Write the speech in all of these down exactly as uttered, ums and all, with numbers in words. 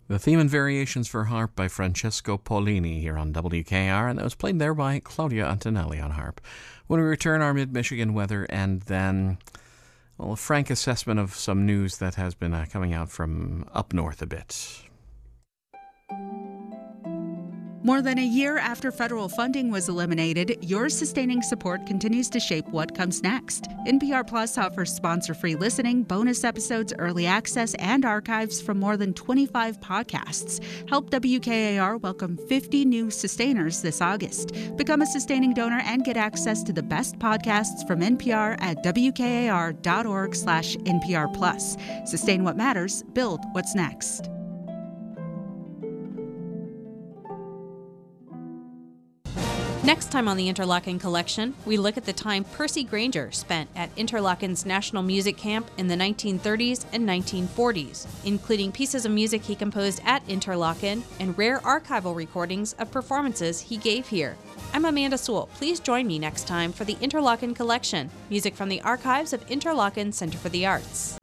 The theme and variations for harp by Francesco Paulini here on W K R, and that was played there by Claudia Antonelli on harp. When we return, our mid-Michigan weather, and then well, a frank assessment of some news that has been uh, coming out from up north a bit. More than a year after federal funding was eliminated, your sustaining support continues to shape what comes next. N P R Plus offers sponsor-free listening, bonus episodes, early access, and archives from more than twenty-five podcasts. Help W K A R welcome fifty new sustainers this August. Become a sustaining donor and get access to the best podcasts from N P R at W K A R dot org slash N P R Plus. Sustain what matters, build what's next. Next time on the Interlochen Collection, we look at the time Percy Grainger spent at Interlochen's National Music Camp in the nineteen thirties and nineteen forties, including pieces of music he composed at Interlochen and rare archival recordings of performances he gave here. I'm Amanda Sewell. Please join me next time for the Interlochen Collection, music from the archives of Interlochen Center for the Arts.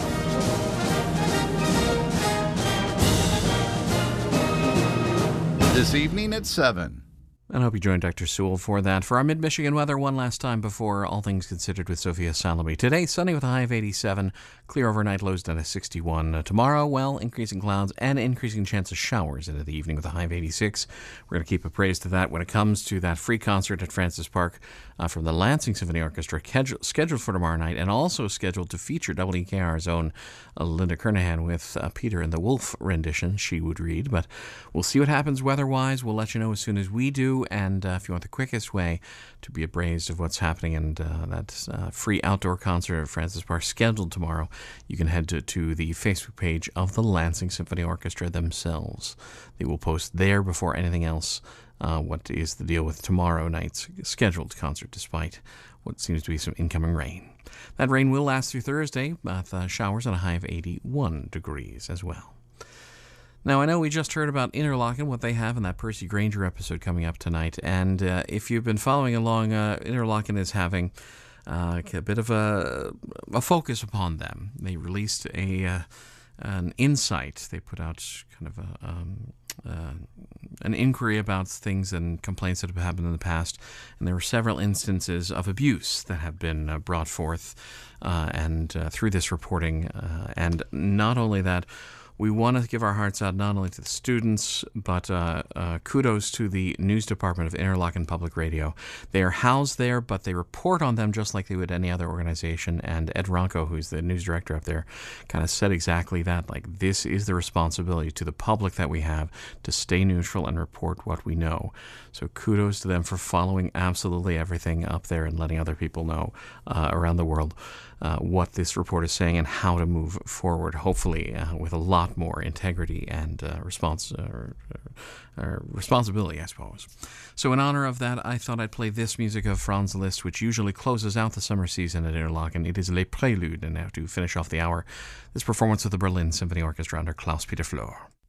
This evening at seven. And I hope you joined Doctor Sewell for that. For our mid-Michigan weather, one last time before All Things Considered with Sophia Salome. Today, sunny with a high of eighty-seven, clear overnight, lows down to sixty-one. Uh, tomorrow, well, increasing clouds and increasing chance of showers into the evening with a high of eighty-six. We're going to keep appraised to that when it comes to that free concert at Francis Park uh, from the Lansing Symphony Orchestra, scheduled for tomorrow night, and also scheduled to feature W K R's own uh, Linda Kernahan with uh, Peter and the Wolf rendition, She Would Read. But we'll see what happens weather-wise. We'll let you know as soon as we do. And uh, if you want the quickest way to be appraised of what's happening and uh, that uh, free outdoor concert at Francis Park scheduled tomorrow, you can head to, to the Facebook page of the Lansing Symphony Orchestra themselves. They will post there before anything else uh, what is the deal with tomorrow night's scheduled concert, despite what seems to be some incoming rain. That rain will last through Thursday, with uh, showers on a high of eighty-one degrees as well. Now, I know we just heard about Interlochen, what they have in that Percy Grainger episode coming up tonight. And uh, if you've been following along, uh, Interlochen is having uh, a bit of a, a focus upon them. They released a uh, an insight. They put out kind of a, um, uh, an inquiry about things and complaints that have happened in the past. And there were several instances of abuse that have been uh, brought forth uh, and uh, through this reporting. Uh, and not only that, we want to give our hearts out not only to the students, but uh, uh, kudos to the news department of Interlochen Public Radio. They are housed there, but they report on them just like they would any other organization. And Ed Ronco, who's the news director up there, kind of said exactly that. Like, this is the responsibility to the public that we have to stay neutral and report what we know. So kudos to them for following absolutely everything up there and letting other people know uh, around the world uh, what this report is saying and how to move forward, hopefully uh, with a lot more integrity and uh, response, uh, uh, uh, responsibility, I suppose. So in honor of that, I thought I'd play this music of Franz Liszt, which usually closes out the summer season at Interlochen. It is Les Préludes, and now to finish off the hour, this performance of the Berlin Symphony Orchestra under Klaus-Peter Flor.